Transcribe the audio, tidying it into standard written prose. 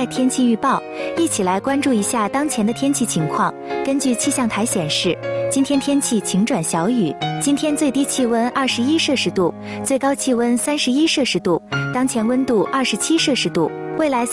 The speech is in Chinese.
天气预报，一起来关注一下当前的天气情况。根据气象台显示，今天天气晴转小雨，今天最低气温21摄氏度，最高气温31摄氏度，当前温度27摄氏度。未来